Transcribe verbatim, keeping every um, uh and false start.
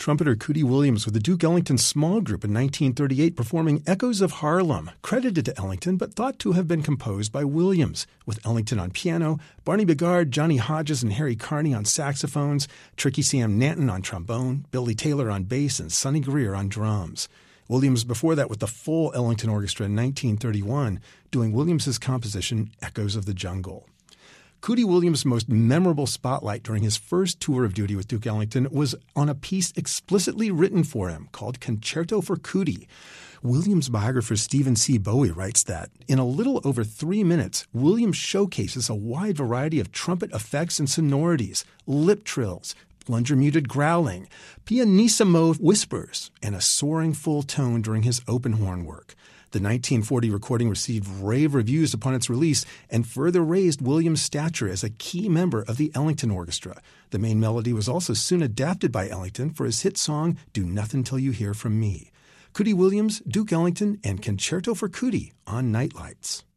Trumpeter Cootie Williams with the Duke Ellington Small Group in nineteen thirty-eight performing Echoes of Harlem, credited to Ellington but thought to have been composed by Williams, with Ellington on piano, Barney Bigard, Johnny Hodges, and Harry Carney on saxophones, Tricky Sam Nanton on trombone, Billy Taylor on bass, and Sonny Greer on drums. Williams before that with the full Ellington Orchestra in nineteen thirty-one, doing Williams's composition Echoes of the Jungle. Cootie Williams' most memorable spotlight during his first tour of duty with Duke Ellington was on a piece explicitly written for him called Concerto for Cootie. Williams biographer Stephen C. Bowie writes that, in a little over three minutes, Williams showcases a wide variety of trumpet effects and sonorities, lip trills, plunger-muted growling, pianissimo whispers, and a soaring full tone during his open horn work. The nineteen forty recording received rave reviews upon its release and further raised Williams' stature as a key member of the Ellington Orchestra. The main melody was also soon adapted by Ellington for his hit song, Do Nothing Till You Hear From Me. Cootie Williams, Duke Ellington, and Concerto for Cootie on Nightlights.